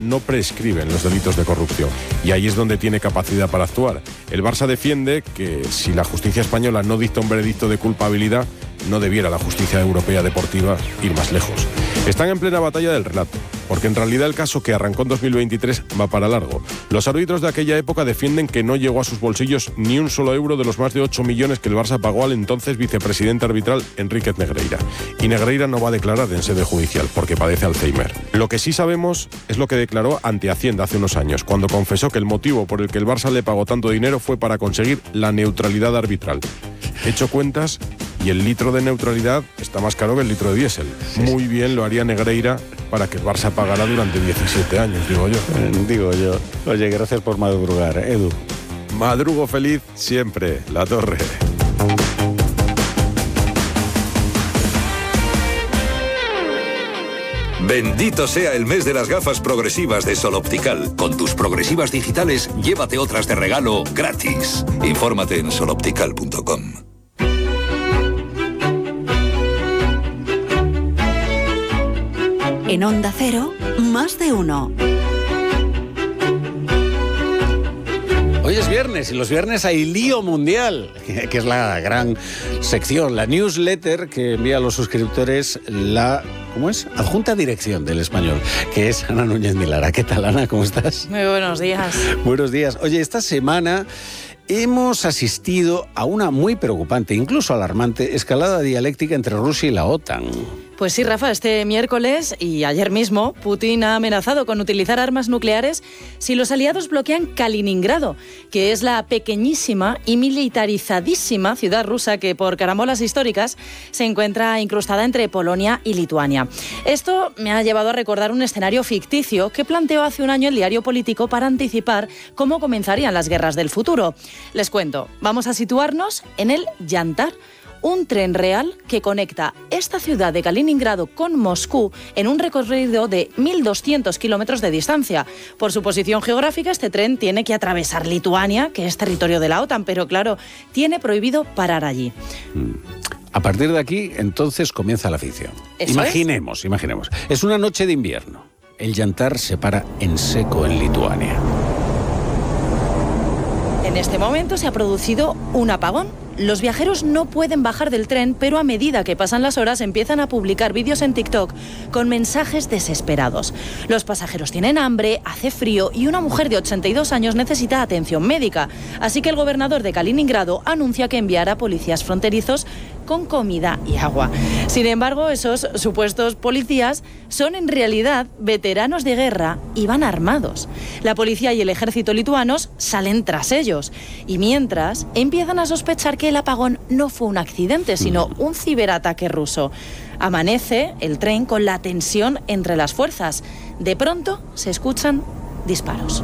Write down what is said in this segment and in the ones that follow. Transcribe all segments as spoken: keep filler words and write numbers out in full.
no prescriben los delitos de corrupción y ahí es donde tiene capacidad para actuar. El Barça defiende que si la justicia española no dicta un veredicto de culpabilidad, no debiera la justicia europea deportiva ir más lejos. Están en plena batalla del relato, porque en realidad el caso que arrancó en dos mil veintitrés va para largo. Los árbitros de aquella época defienden que no llegó a sus bolsillos ni un solo euro de los más de ocho millones que el Barça pagó al entonces vicepresidente arbitral Enríquez Negreira. Y Negreira no va a declarar en sede judicial porque padece Alzheimer. Lo que sí sabemos es lo que declaró ante Hacienda hace unos años, cuando confesó que el motivo por el que el Barça le pagó tanto dinero fue para conseguir la neutralidad arbitral. He hecho cuentas y el litro de neutralidad está más caro que el litro de diésel. Muy bien lo haría Negreira para que el Barça pagara durante diecisiete años, digo yo. Eh, digo yo. Oye, gracias por madrugar, Edu. Madrugo feliz siempre, La Torre. Bendito sea el mes de las gafas progresivas de Sol Optical. Con tus progresivas digitales, llévate otras de regalo gratis. Infórmate en sol optical punto com. En Onda Cero, más de uno. Hoy es viernes y los viernes hay lío mundial, que es la gran sección, la newsletter que envía a los suscriptores la, ¿cómo es? Adjunta dirección del Español, que es Ana Núñez de Lara. ¿Qué tal, Ana? ¿Cómo estás? Muy buenos días. Buenos días. Oye, esta semana hemos asistido a una muy preocupante, incluso alarmante, escalada dialéctica entre Rusia y la OTAN. Pues sí, Rafa, este miércoles y ayer mismo, Putin ha amenazado con utilizar armas nucleares si los aliados bloquean Kaliningrado, que es la pequeñísima y militarizadísima ciudad rusa que, por carambolas históricas, se encuentra incrustada entre Polonia y Lituania. Esto me ha llevado a recordar un escenario ficticio que planteó hace un año el diario Político para anticipar cómo comenzarían las guerras del futuro. Les cuento, vamos a situarnos en el Yantar, un tren real que conecta esta ciudad de Kaliningrado con Moscú en un recorrido de mil doscientos kilómetros de distancia. Por su posición geográfica, este tren tiene que atravesar Lituania, que es territorio de la OTAN, pero claro, tiene prohibido parar allí. A partir de aquí, entonces, comienza la ficción. Imaginemos, es? imaginemos. Es una noche de invierno. El Yantar se para en seco en Lituania. En este momento se ha producido un apagón. Los viajeros no pueden bajar del tren, pero a medida que pasan las horas empiezan a publicar vídeos en TikTok con mensajes desesperados. Los pasajeros tienen hambre, hace frío y una mujer de ochenta y dos años necesita atención médica. Así que el gobernador de Kaliningrado anuncia que enviará policías fronterizos con comida y agua. Sin embargo, esos supuestos policías son en realidad veteranos de guerra y van armados. La policía y el ejército lituanos salen tras ellos y mientras empiezan a sospechar que el apagón no fue un accidente, sino un ciberataque ruso. Amanece el tren con la tensión entre las fuerzas. De pronto se escuchan disparos.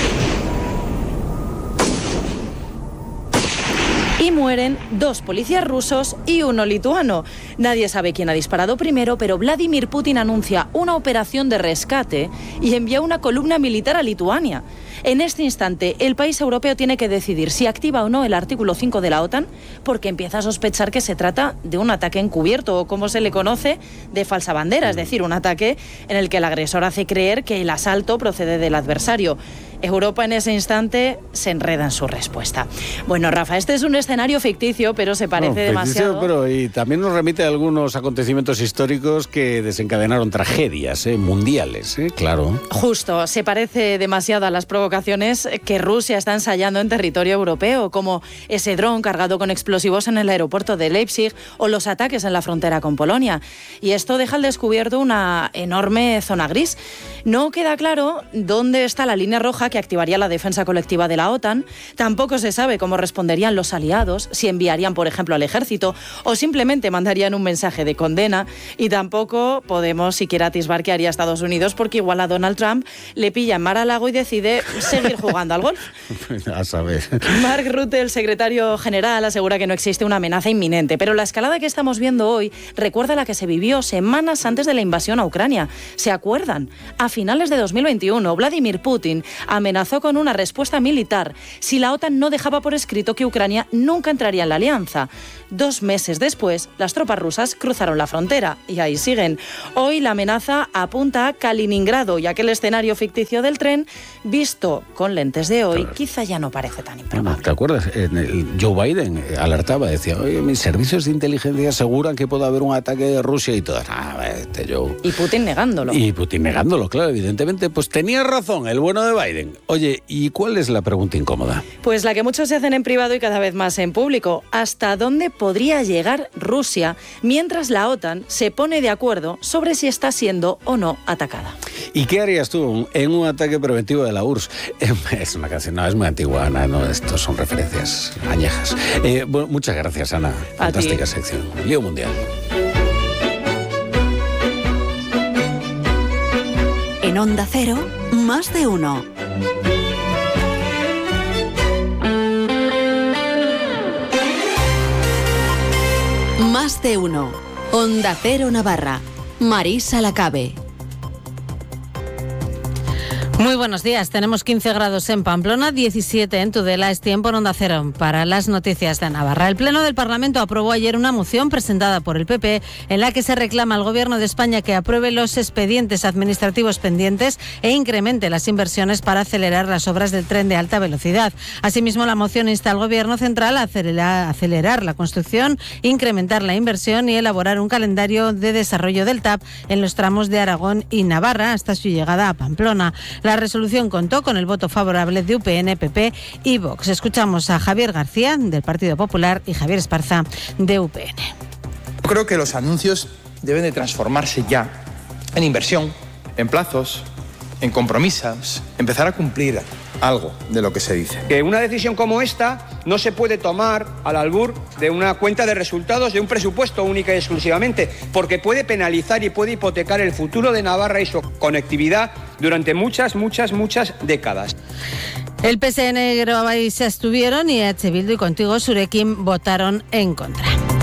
Y mueren dos policías rusos y uno lituano. Nadie sabe quién ha disparado primero, pero Vladimir Putin anuncia una operación de rescate y envía una columna militar a Lituania. En este instante, el país europeo tiene que decidir si activa o no el artículo cinco de la OTAN, porque empieza a sospechar que se trata de un ataque encubierto, o como se le conoce, de falsa bandera, es decir, un ataque en el que el agresor hace creer que el asalto procede del adversario. Europa en ese instante se enreda en su respuesta. Bueno, Rafa, este es un escenario ficticio, pero se parece no, demasiado... Pero y también nos remite a algunos acontecimientos históricos que desencadenaron tragedias ¿eh? mundiales, ¿eh? Claro. Justo, se parece demasiado a las provocaciones que Rusia está ensayando en territorio europeo, como ese dron cargado con explosivos en el aeropuerto de Leipzig o los ataques en la frontera con Polonia. Y esto deja al descubierto una enorme zona gris. No queda claro dónde está la línea roja que activaría la defensa colectiva de la OTAN. Tampoco se sabe cómo responderían los aliados, si enviarían, por ejemplo, al ejército o simplemente mandarían un mensaje de condena. Y tampoco podemos siquiera atisbar qué haría Estados Unidos, porque igual a Donald Trump le pilla en Mar-a-Lago y decide seguir jugando al golf. A saber. Mark Rutte, el secretario general, asegura que no existe una amenaza inminente, pero la escalada que estamos viendo hoy recuerda la que se vivió semanas antes de la invasión a Ucrania. ¿Se acuerdan? A finales de dos mil veintiuno, Vladimir Putin amenazó con una respuesta militar si la OTAN no dejaba por escrito que Ucrania nunca entraría en la alianza. Dos meses después, las tropas rusas cruzaron la frontera y ahí siguen. Hoy la amenaza apunta a Kaliningrado, ya que el escenario ficticio del tren, visto con lentes de hoy, claro, quizá ya no parece tan improbable. ¿Te acuerdas? Joe Biden alertaba, decía, oye, mis servicios de inteligencia aseguran que puede haber un ataque de Rusia y todo. Ah, este Joe. Y Putin negándolo. Y Putin negándolo, claro, evidentemente. Pues tenía razón, el bueno de Biden. Oye, ¿y cuál es la pregunta incómoda? Pues la que muchos se hacen en privado y cada vez más en público. ¿Hasta dónde podría llegar Rusia mientras la OTAN se pone de acuerdo sobre si está siendo o no atacada? ¿Y qué harías tú en un ataque preventivo de la U R S S? Es una canción, no, es muy antigua, Ana, no, estos son referencias añejas. Eh, bueno, muchas gracias, Ana. Fantástica sección. Lío Mundial. En Onda Cero, más de uno. Más de uno. Onda Cero Navarra. Marisa Lacabe. Muy buenos días. Tenemos quince grados en Pamplona, diecisiete en Tudela. Es tiempo en Onda Cero para las noticias de Navarra. El Pleno del Parlamento aprobó ayer una moción presentada por el P P en la que se reclama al Gobierno de España que apruebe los expedientes administrativos pendientes e incremente las inversiones para acelerar las obras del tren de alta velocidad. Asimismo, la moción insta al Gobierno central a acelerar, acelerar la construcción, incrementar la inversión y elaborar un calendario de desarrollo del T A P en los tramos de Aragón y Navarra hasta su llegada a Pamplona. La resolución contó con el voto favorable de U P N, P P y Vox. Escuchamos a Javier García, del Partido Popular, y Javier Esparza, de U P N. Yo creo que los anuncios deben de transformarse ya en inversión, en plazos, en compromisos, empezar a cumplir algo de lo que se dice. Que una decisión como esta no se puede tomar al albur de una cuenta de resultados de un presupuesto única y exclusivamente, porque puede penalizar y puede hipotecar el futuro de Navarra y su conectividad durante muchas, muchas, muchas décadas. El P S N y Geroa se abstuvieron y H. Bildu y Contigo Surekin votaron en contra.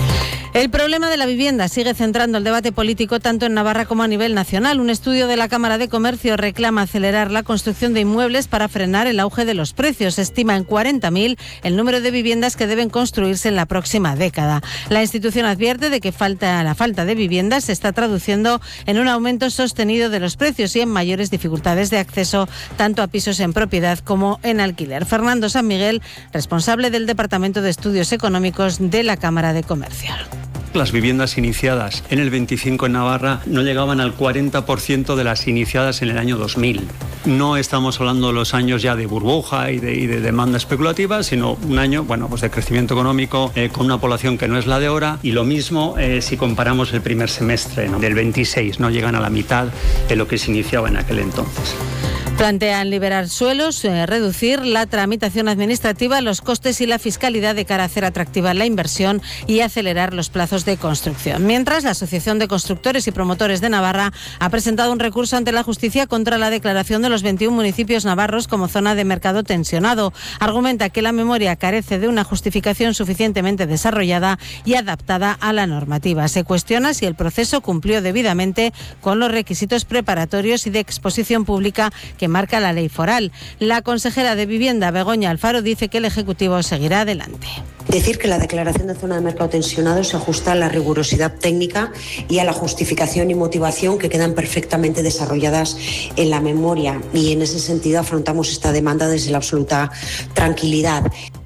El problema de la vivienda sigue centrando el debate político tanto en Navarra como a nivel nacional. Un estudio de la Cámara de Comercio reclama acelerar la construcción de inmuebles para frenar el auge de los precios. Se estima en cuarenta mil el número de viviendas que deben construirse en la próxima década. La institución advierte de que falta, la falta de viviendas se está traduciendo en un aumento sostenido de los precios y en mayores dificultades de acceso tanto a pisos en propiedad como en alquiler. Fernando San Miguel, responsable del Departamento de Estudios Económicos de la Cámara de Comercio. Las viviendas iniciadas en el veinticinco en Navarra no llegaban al cuarenta por ciento de las iniciadas en el año dos mil. No estamos hablando de los años ya de burbuja y de, y de demanda especulativa, sino un año, bueno, pues de crecimiento económico eh, con una población que no es la de ahora. Y lo mismo eh, si comparamos el primer semestre, ¿no? Del veintiséis, no llegan a la mitad de lo que se iniciaba en aquel entonces. Plantean liberar suelos, eh, reducir la tramitación administrativa, los costes y la fiscalidad de cara a hacer atractiva la inversión y acelerar los plazos de construcción. Mientras, la Asociación de Constructores y Promotores de Navarra ha presentado un recurso ante la justicia contra la declaración de los veintiún municipios navarros como zona de mercado tensionado. Argumenta que la memoria carece de una justificación suficientemente desarrollada y adaptada a la normativa. Se cuestiona si el proceso cumplió debidamente con los requisitos preparatorios y de exposición pública que marca la ley foral. La consejera de Vivienda, Begoña Alfaro, dice que el Ejecutivo seguirá adelante. Decir que la declaración de zona de mercado tensionado se ajusta a la rigurosidad técnica y a la justificación y motivación que quedan perfectamente desarrolladas en la memoria, y en ese sentido afrontamos esta demanda desde la absoluta tranquilidad.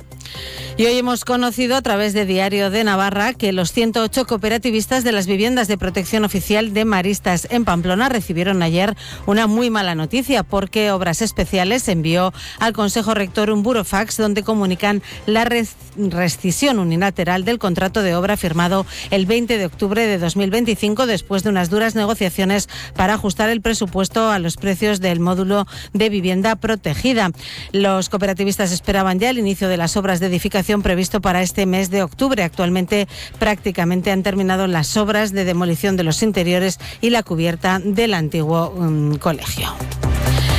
Y hoy hemos conocido a través de Diario de Navarra que los ciento ocho cooperativistas de las viviendas de protección oficial de Maristas en Pamplona recibieron ayer una muy mala noticia, porque Obras Especiales envió al Consejo Rector un burofax donde comunican la rescisión unilateral del contrato de obra firmado el veinte de octubre de dos mil veinticinco después de unas duras negociaciones para ajustar el presupuesto a los precios del módulo de vivienda protegida. Los cooperativistas esperaban ya el inicio de las obras de edificación previsto para este mes de octubre. Actualmente prácticamente han terminado las obras de demolición de los interiores y la cubierta del antiguo um, colegio.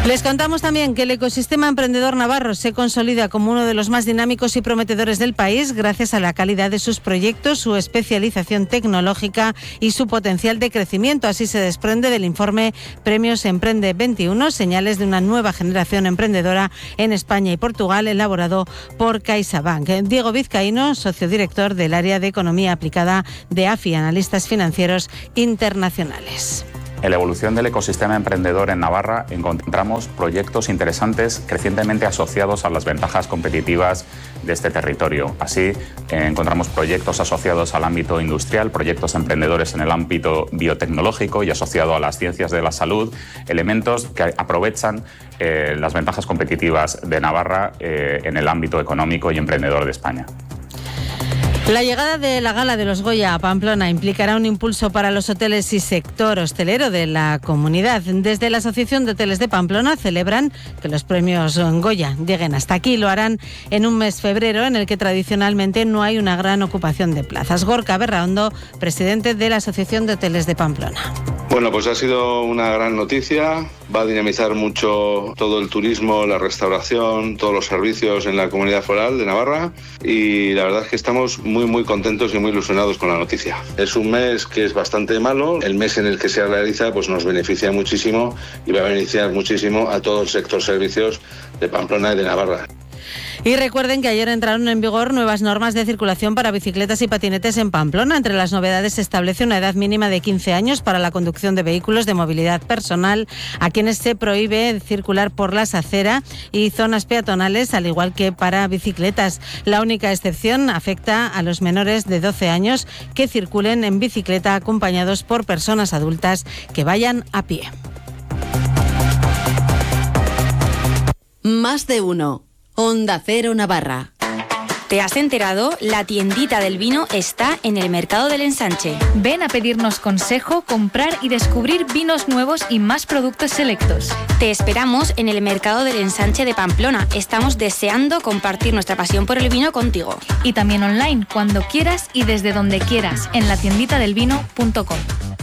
Les contamos también que el ecosistema emprendedor navarro se consolida como uno de los más dinámicos y prometedores del país gracias a la calidad de sus proyectos, su especialización tecnológica y su potencial de crecimiento. Así se desprende del informe Premios Emprende veintiuno, señales de una nueva generación emprendedora en España y Portugal, elaborado por CaixaBank. Diego Vizcaíno, socio director del área de Economía Aplicada de A F I, Analistas Financieros Internacionales. En la evolución del ecosistema emprendedor en Navarra encontramos proyectos interesantes crecientemente asociados a las ventajas competitivas de este territorio. Así, eh, encontramos proyectos asociados al ámbito industrial, proyectos emprendedores en el ámbito biotecnológico y asociado a las ciencias de la salud, elementos que aprovechan eh, las ventajas competitivas de Navarra eh, en el ámbito económico y emprendedor de España. La llegada de la Gala de los Goya a Pamplona implicará un impulso para los hoteles y sector hostelero de la comunidad. Desde la Asociación de Hoteles de Pamplona celebran que los premios Goya lleguen hasta aquí. Lo harán en un mes febrero en el que tradicionalmente no hay una gran ocupación de plazas. Gorka Berraondo, presidente de la Asociación de Hoteles de Pamplona. Bueno, pues ha sido una gran noticia, va a dinamizar mucho todo el turismo, la restauración, todos los servicios en la comunidad foral de Navarra y la verdad es que estamos muy muy contentos y muy ilusionados con la noticia. Es un mes que es bastante malo, el mes en el que se realiza pues nos beneficia muchísimo y va a beneficiar muchísimo a todo el sector servicios de Pamplona y de Navarra. Y recuerden que ayer entraron en vigor nuevas normas de circulación para bicicletas y patinetes en Pamplona. Entre las novedades se establece una edad mínima de quince años para la conducción de vehículos de movilidad personal, a quienes se prohíbe circular por las aceras y zonas peatonales, al igual que para bicicletas. La única excepción afecta a los menores de doce años que circulen en bicicleta acompañados por personas adultas que vayan a pie. Más de uno. Onda Cero Navarra. ¿Te has enterado? La tiendita del vino está en el Mercado del Ensanche. Ven a pedirnos consejo, comprar y descubrir vinos nuevos y más productos selectos. Te esperamos en el Mercado del Ensanche de Pamplona. Estamos deseando compartir nuestra pasión por el vino contigo. Y también online, cuando quieras y desde donde quieras, en la tiendita del vino punto com.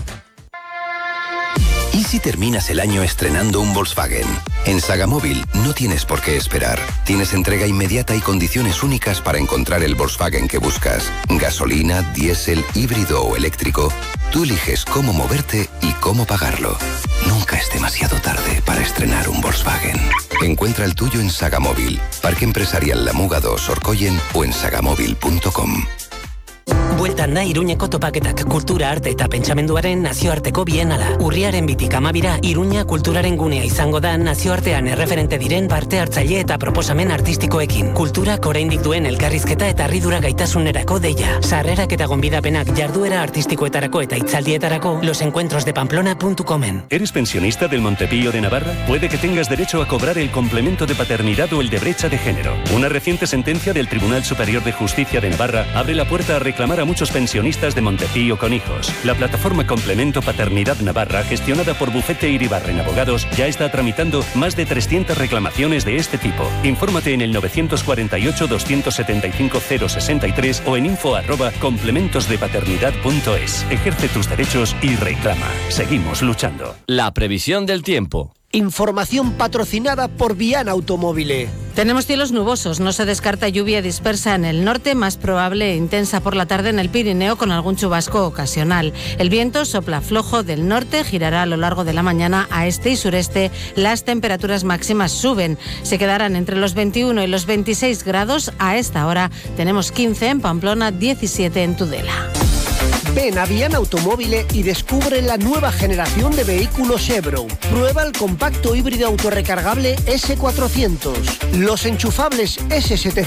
¿Y si terminas el año estrenando un Volkswagen? En Sagamóvil no tienes por qué esperar. Tienes entrega inmediata y condiciones únicas para encontrar el Volkswagen que buscas. Gasolina, diésel, híbrido o eléctrico. Tú eliges cómo moverte y cómo pagarlo. Nunca es demasiado tarde para estrenar un Volkswagen. Encuentra el tuyo en Sagamóvil, Parque Empresarial La Muga dos Orkoien o en sagamóvil punto com. Bueltan da Iruñeko topaketak kultura, arte eta pentsamenduaren nazioarteko bienala. Urriaren bitik amabira, Iruña kulturaren gunea izango da nazioartean erreferente diren parte hartzaile eta proposamen artistikoekin. Kulturak oraindik duen elkarrizketa eta harridura gaitasunerako deia. Sarrerak eta gonbidapenak jarduera artistikoetarako eta hitzaldietarako losencuentrosdepamplona punto comen. ¿Eres pensionista del Montepío de Navarra? Puede que tengas derecho a cobrar el complemento de paternidad o el de brecha de género. Una reciente sentencia del Tribunal Superior de Justicia de Navarra abre la puerta a reclamar a muchos pensionistas de Montepío con hijos. La plataforma Complemento Paternidad Navarra, gestionada por Bufete Iribarren Abogados, ya está tramitando más de trescientas reclamaciones de este tipo. Infórmate en el nueve cuatro ocho, dos siete cinco, cero seis tres o en info arroba complementosdepaternidad punto es. Ejerce tus derechos y reclama. Seguimos luchando. La previsión del tiempo. Información patrocinada por Viana Automóvil. Tenemos cielos nubosos, no se descarta lluvia dispersa en el norte, más probable e intensa por la tarde en el Pirineo con algún chubasco ocasional. El viento sopla flojo del norte, girará a lo largo de la mañana a este y sureste. Las temperaturas máximas suben, se quedarán entre los veintiuno y los veintiséis grados. A esta hora tenemos quince en Pamplona, diecisiete en Tudela. Ven a Viana Automóvil y descubre la nueva generación de vehículos Chevrolet. Prueba el compacto híbrido autorrecargable ese cuatrocientos, los enchufables ese setecientos